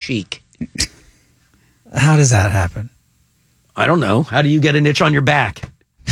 cheek. How does that happen? I don't know. How do you get an itch on your back?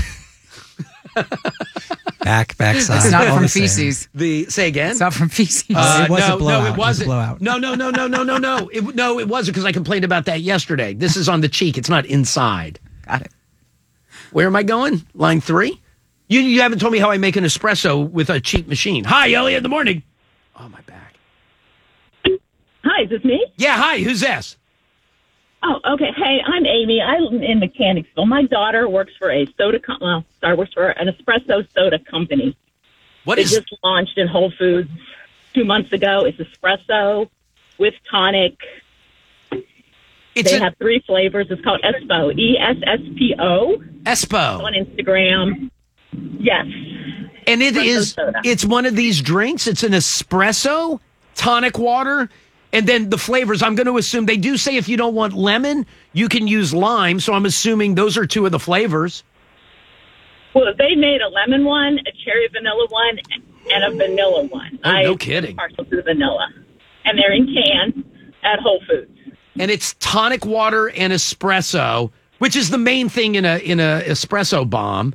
Backside. It's not from feces. Say again? It's not from feces. It was a blowout. No, it wasn't. No. It wasn't because I complained about that yesterday. This is on the cheek. It's not inside. Got it. Where am I going? Line 3? You haven't told me how I make an espresso with a cheap machine. Hi, Elliot, in the morning. Oh, my back. Hi, is this me? Yeah, hi. Who's this? Oh, okay. Hey, I'm Amy. I'm in Mechanicsville. My daughter works for a works for an espresso soda company. What They is? just launched in Whole Foods 2 months ago. It's espresso with tonic. They have 3 flavors. It's called Espo. ESSPO. Espo. On Instagram. Yes. And it Espresso is. soda. It's one of these drinks. It's an espresso, tonic water, and then the flavors. I'm going to assume they do say if you don't want lemon, you can use lime. So I'm assuming those are 2 of the flavors. Well, they made a lemon one, a cherry vanilla one, and a vanilla one. Oh, no kidding. I'm partial to the vanilla. And they're in cans at Whole Foods. And it's tonic water and espresso, which is the main thing in a espresso bomb.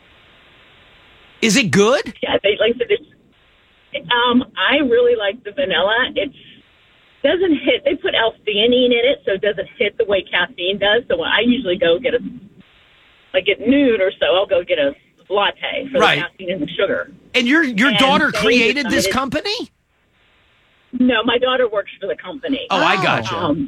Is it good? Yeah, they like the. I really like the vanilla. It doesn't hit. They put L-theanine in it, so it doesn't hit the way caffeine does. So when I usually go get at noon or so, I'll go get a latte for the caffeine and the sugar. And your daughter created this company? No, my daughter works for the company. Oh, I gotcha.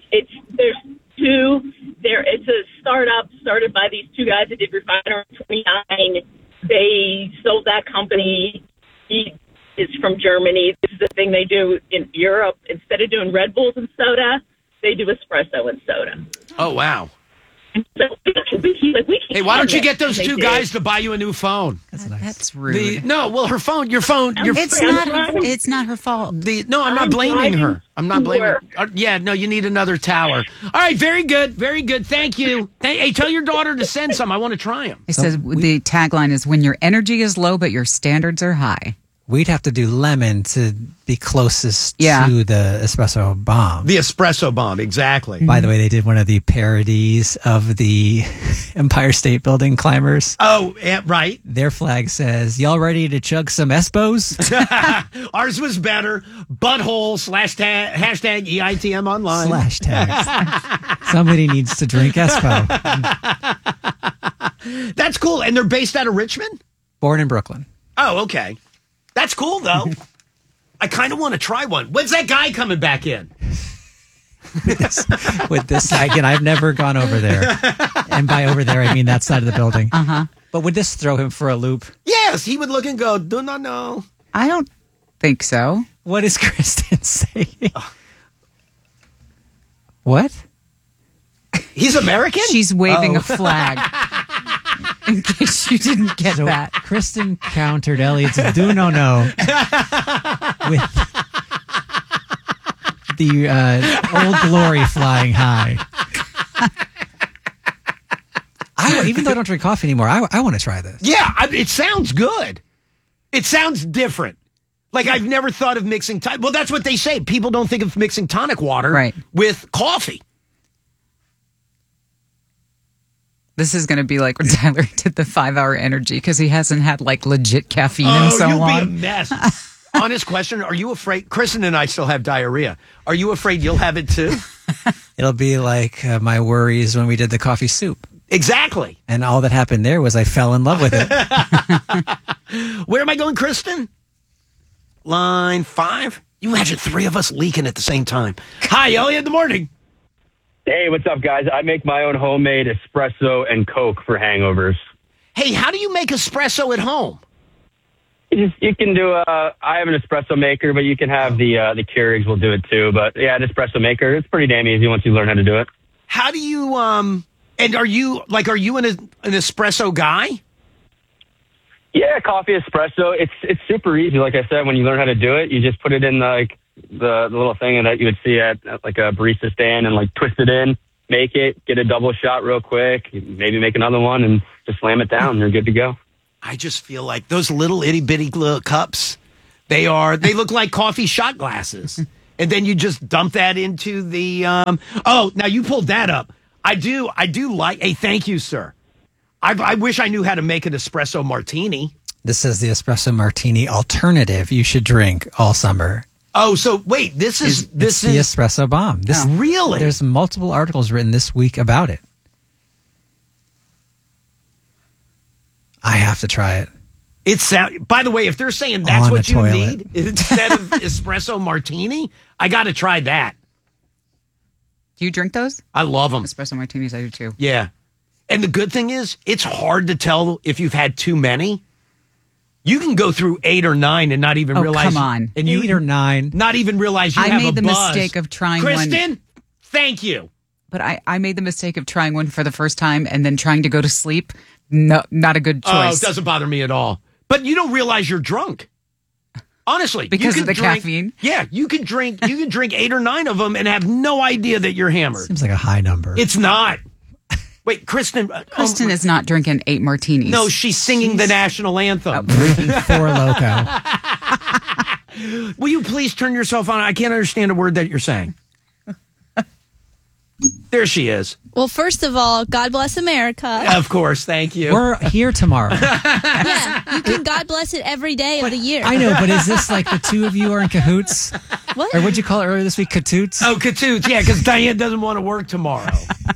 It's a startup started by these 2 guys that did Refiner 29. They sold that company. He is from Germany. This is the thing they do in Europe. Instead of doing Red Bulls and soda, they do espresso and soda. Oh, wow. So hey, why don't you get those 2 guys to buy you a new phone? That's rude. Her phone. It's not her fault. I'm not blaming her. I'm not blaming her. You need another tower. All right, very good. Very good. Thank you. Hey, tell your daughter to send some. I want to try them. It says the tagline is when your energy is low, but your standards are high. We'd have to do lemon to be closest to the espresso bomb. The espresso bomb, exactly. By the way, they did one of the parodies of the Empire State Building climbers. Oh, yeah, right. Their flag says, "Y'all ready to chug some Espos?" Ours was better. Butthole #hashtag EITM online. /tags. Somebody needs to drink Espo. That's cool. And they're based out of Richmond? Born in Brooklyn. Oh, okay. That's cool, though. I kind of want to try one. When's that guy coming back in? With this, again, I've never gone over there. And by over there, I mean that side of the building. Uh-huh. But would this throw him for a loop? Yes, he would look and go, do not know. I don't think so. What is Kristen saying? What? He's American? She's waving a flag. In case you didn't get that. Kristen countered Elliot's do no with the Old Glory flying high. Even though I don't drink coffee anymore, I want to try this. Yeah, it sounds good. It sounds different. Like I've never thought of mixing well, that's what they say. People don't think of mixing tonic water with coffee. This is going to be like when Tyler did the 5-hour energy because he hasn't had like legit caffeine in so long. You'll be a mess. Honest question, are you afraid? Kristen and I still have diarrhea. Are you afraid you'll have it too? It'll be like my worries when we did the coffee soup. Exactly. And all that happened there was I fell in love with it. Where am I going, Kristen? Line 5? You imagine 3 of us leaking at the same time. Hi, Elliot, in the morning. Hey, what's up, guys? I make my own homemade espresso and Coke for hangovers. Hey, how do you make espresso at home? You can do I have an espresso maker, but you can have the Keurigs will do it too. But yeah, an espresso maker, it's pretty damn easy once you learn how to do it. How do you and are you an espresso guy? Yeah, coffee espresso. It's super easy. Like I said, when you learn how to do it, you just put it in the little thing that you would see at like a barista stand and like twist it in, make it, get a double shot real quick, maybe make another one and just slam it down and you're good to go. I just feel like those little itty bitty little cups, they look like coffee shot glasses. and then you just dump that into the. Oh, now you pulled that up. I do like. Hey, thank you, sir. I wish I knew how to make an espresso martini. This is the espresso martini alternative you should drink all summer. Oh, so wait, this is the espresso bomb. Really? There's multiple articles written this week about it. I have to try it. By the way, if they're saying that's On what the you toilet. need instead of espresso martini, I got to try that. Do you drink those? I love them. Espresso martinis, I do too. Yeah. And the good thing is, it's hard to tell if you've had too many. You can go through 8 or 9 and not even realize. Come on. And 8 or 9. Not even realize you I have made a the buzz. mistake of trying one. Kristen, thank you. But I made the mistake of trying one for the first time and then trying to go to sleep. No, not a good Oh, choice. it doesn't bother me at all. But you don't realize you're drunk. Honestly. Because you of the can drink- caffeine? Yeah, you can drink 8 or 9 of them and have no idea that you're hammered. Seems like a high number. It's not. Wait, Kristen. Kristen is not drinking 8 martinis. No, she's singing the national anthem. Drinking 4 Loco. Will you please turn yourself on? I can't understand a word that you're saying. There she is. Well, first of all, God bless America. Of course, thank you. We're here tomorrow. Yeah, you can God bless it every day of the year. I know, but is this like the two of you are in cahoots? What? Or what'd you call it earlier this week? Katoots? Oh, Katoots, yeah, because Diane doesn't want to work tomorrow.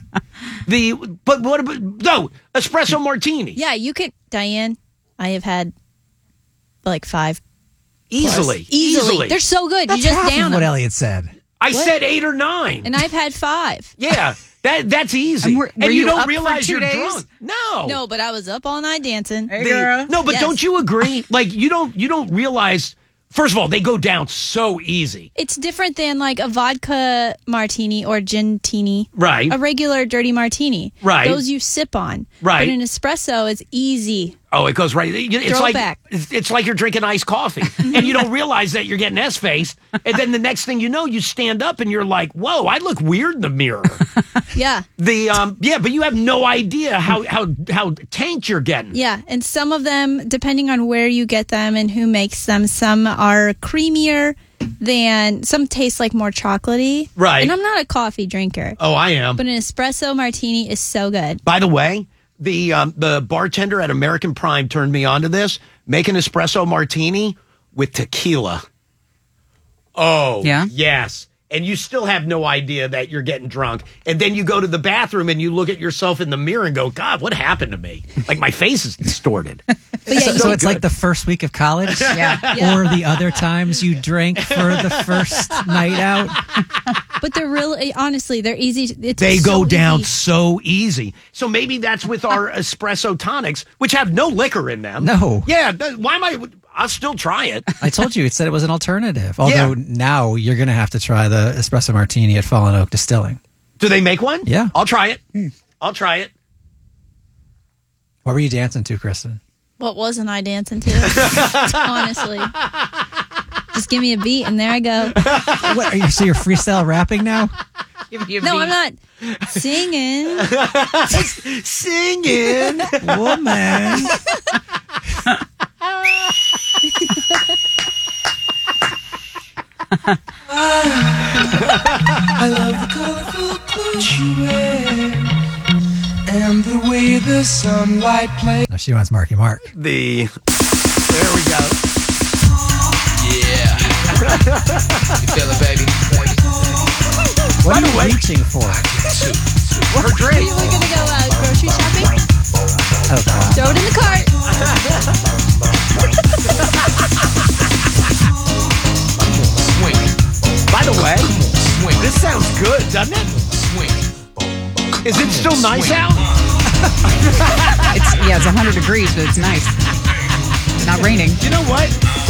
But what about espresso martini? Yeah, you could, Diane. I have had like 5. Easily. They're so good. That's you just half down of what them. Elliot said. I said 8 or 9. And I've had 5. Yeah, that's easy. And were you you don't up for realize 2 you're days? drunk. No. No, but I was up all night dancing. No, but Yes. don't you agree? Like you don't realize. First of all, they go down so easy. It's different than like a vodka martini or gin-tini. Right. A regular dirty martini. Right. Those you sip on. Right. But an espresso is easy. Oh, it goes right. It's Throw it like back. it's like you're drinking iced coffee, and you don't realize that you're getting S-faced. And then the next thing you know, you stand up and you're like, "Whoa, I look weird in the mirror." Yeah. But you have no idea how tanked you're getting. Yeah, and some of them, depending on where you get them and who makes them, some are creamier than some taste like more chocolatey. Right. And I'm not a coffee drinker, Oh, I am. but an espresso martini is so good. By the way, the bartender at American Prime turned me on to this. Make an espresso martini with tequila. Oh, Yeah? yes. And you still have no idea that you're getting drunk. And then you go to the bathroom and you look at yourself in the mirror and go, God, what happened to me? Like my face is distorted. So it's like the first week of college? Yeah. Yeah. Or the other times you drank for the first night out? But they're really, honestly, they're easy. They so go down easy. so easy. So maybe that's with our espresso tonics, which have no liquor in them. No. Yeah. Why am I'll still try it. I told you, it said it was an alternative. Although now you're going to have to try the espresso martini at Fallen Oak Distilling. Do they make one? Yeah. I'll try it. I'll try it. What were you dancing to, Kristen? What wasn't I dancing to? Honestly. Just give me a beat and there I go. What, so you're freestyle rapping now? No, I'm not singing. Singing. Woman. I love the colorful clothes you wear and the way the sunlight plays. No, she wants Marky Mark. There we go. Yeah. You feel it, baby? What are you reaching for? Her drink. We're going to go grocery shopping. Oh, God. Throw it in the cart. Swing. By the way, Swing. this sounds good, doesn't it? Swing. Is it still nice Swing. out? It's 100 degrees, but it's nice. Not raining. You know what?